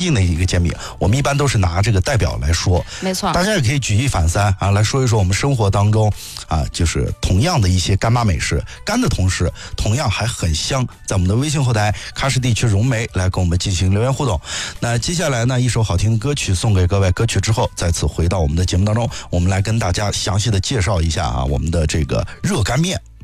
定的一个煎饼，我们一般都是拿这个代表来说。 没错， 大家也可以举一反三啊，来说一说我们生活当中啊，就是同样的一些干妈美食，干的同时同样还很香。在我们的微信后台喀什地区融媒来跟我们进行留言互动。那接下来呢，一首好听的歌曲送给各位，歌曲之后再次回到我们的节目当中，我们来跟大家详细的介绍一下啊，我们的这个热干面。